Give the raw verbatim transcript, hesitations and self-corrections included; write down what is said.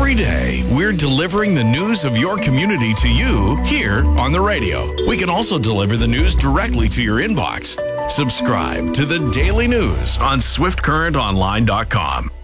Every day, we're delivering the news of your community to you here on the radio. We can also deliver the news directly to your inbox. Subscribe to the Daily News on Swift Current Online dot com.